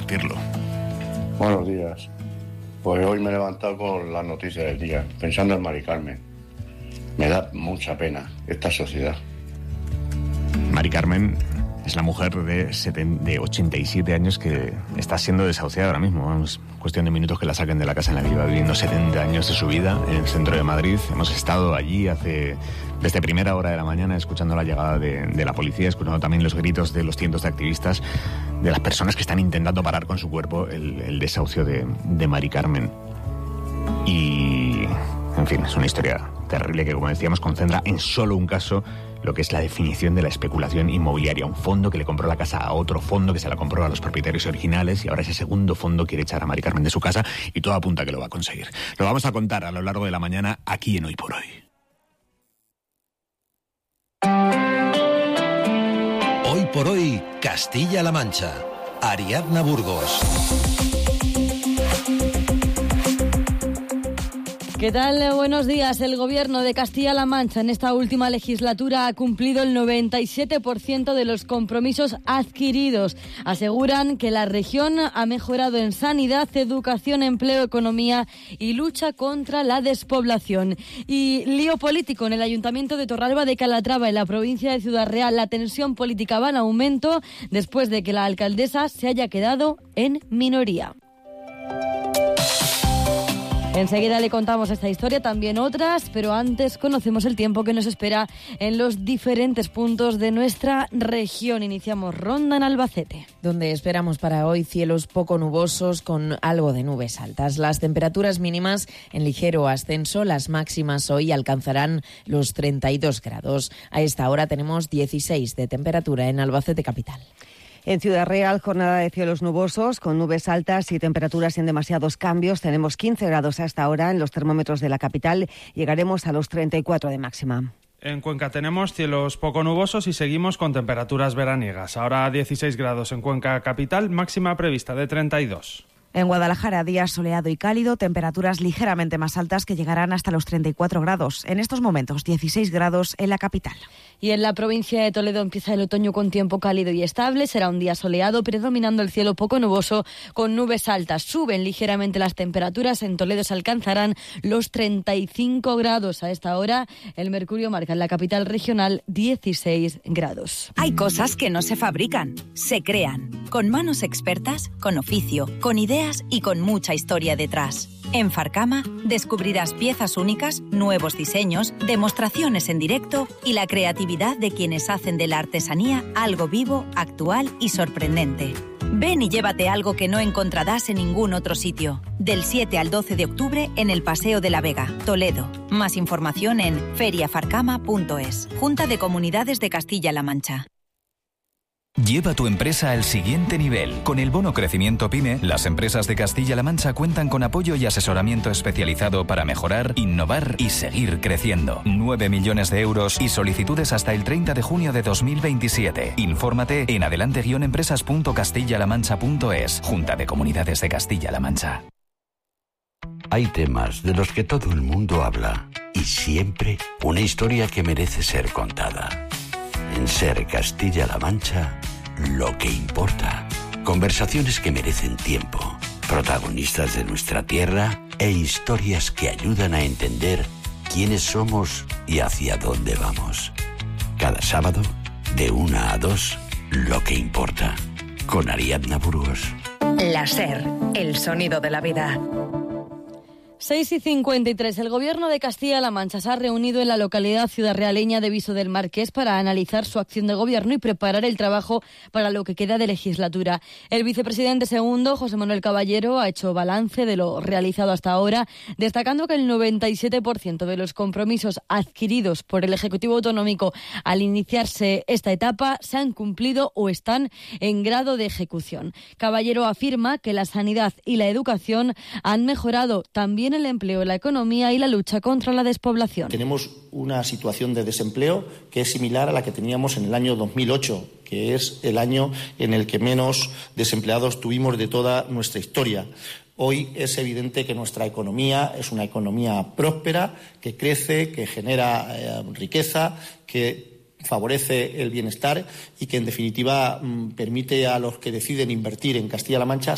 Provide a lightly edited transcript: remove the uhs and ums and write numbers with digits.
compartirlo. Buenos días. Pues hoy me he levantado con las noticias del día, pensando en Mari Carmen. Me da mucha pena esta sociedad. Mari Carmen es la mujer de 87 años que está siendo desahuciada ahora mismo. Es cuestión de minutos que la saquen de la casa en la que lleva viviendo 70 años de su vida, en el centro de Madrid. Hemos estado allí desde primera hora de la mañana, escuchando la llegada de la policía, escuchando también los gritos de los cientos de activistas, de las personas que están intentando parar con su cuerpo el desahucio de Mari Carmen. Y, en fin, es una historia terrible que, como decíamos, concentra en solo un caso lo que es la definición de la especulación inmobiliaria. Un fondo que le compró la casa a otro fondo que se la compró a los propietarios originales, y ahora ese segundo fondo quiere echar a Mari Carmen de su casa, y todo apunta a que lo va a conseguir. Lo vamos a contar a lo largo de la mañana aquí en Hoy por Hoy. Hoy por Hoy, Castilla-La Mancha. Ariadna Burgos. ¿Qué tal? Buenos días. El Gobierno de Castilla-La Mancha en esta última legislatura ha cumplido el 97% de los compromisos adquiridos. Aseguran que la región ha mejorado en sanidad, educación, empleo, economía y lucha contra la despoblación. Y lío político en el Ayuntamiento de Torralba de Calatrava, en la provincia de Ciudad Real. La tensión política va en aumento después de que la alcaldesa se haya quedado en minoría. Enseguida le contamos esta historia, también otras, pero antes conocemos el tiempo que nos espera en los diferentes puntos de nuestra región. Iniciamos ronda en Albacete, donde esperamos para hoy cielos poco nubosos con algo de nubes altas. Las temperaturas mínimas en ligero ascenso, las máximas hoy alcanzarán los 32 grados. A esta hora tenemos 16 de temperatura en Albacete capital. En Ciudad Real, jornada de cielos nubosos, con nubes altas y temperaturas sin demasiados cambios. Tenemos 15 grados hasta ahora en los termómetros de la capital. Llegaremos a los 34 de máxima. En Cuenca tenemos cielos poco nubosos y seguimos con temperaturas veraniegas. Ahora 16 grados en Cuenca capital, máxima prevista de 32. En Guadalajara, día soleado y cálido, temperaturas ligeramente más altas que llegarán hasta los 34 grados. En estos momentos, 16 grados en la capital. Y en la provincia de Toledo empieza el otoño con tiempo cálido y estable. Será un día soleado, predominando el cielo poco nuboso con nubes altas. Suben ligeramente las temperaturas. En Toledo se alcanzarán los 35 grados. A esta hora, el mercurio marca en la capital regional 16 grados. Hay cosas que no se fabrican, se crean. Con manos expertas, con oficio, con ideas y con mucha historia detrás. En Farcama descubrirás piezas únicas, nuevos diseños, demostraciones en directo y la creatividad de quienes hacen de la artesanía algo vivo, actual y sorprendente. Ven y llévate algo que no encontrarás en ningún otro sitio. Del 7 al 12 de octubre en el Paseo de la Vega, Toledo. Más información en feriafarcama.es. Junta de Comunidades de Castilla-La Mancha. Lleva tu empresa al siguiente nivel. Con el bono Crecimiento PYME, las empresas de Castilla-La Mancha cuentan con apoyo y asesoramiento especializado para mejorar, innovar y seguir creciendo. 9 millones de euros y solicitudes hasta el 30 de junio de 2027. Infórmate en adelante-empresas.castilla-la-mancha.es. Junta de Comunidades de Castilla-La Mancha. Hay temas de los que todo el mundo habla y siempre una historia que merece ser contada. En Ser Castilla-La Mancha, lo que importa. Conversaciones que merecen tiempo. Protagonistas de nuestra tierra e historias que ayudan a entender quiénes somos y hacia dónde vamos. Cada sábado, de 1 a 2, lo que importa. Con Ariadna Burgos. La Ser, el sonido de la vida. 6:53. El Gobierno de Castilla-La Mancha se ha reunido en la localidad ciudadrealeña de Viso del Marqués para analizar su acción de gobierno y preparar el trabajo para lo que queda de legislatura. El vicepresidente segundo, José Manuel Caballero, ha hecho balance de lo realizado hasta ahora, destacando que el 97% de los compromisos adquiridos por el Ejecutivo Autonómico al iniciarse esta etapa se han cumplido o están en grado de ejecución. Caballero afirma que la sanidad y la educación han mejorado también el empleo, la economía y la lucha contra la despoblación. Tenemos una situación de desempleo que es similar a la que teníamos en el año 2008, que es el año en el que menos desempleados tuvimos de toda nuestra historia. Hoy es evidente que nuestra economía es una economía próspera, que crece, que genera riqueza, que favorece el bienestar y que, en definitiva, permite a los que deciden invertir en Castilla-La Mancha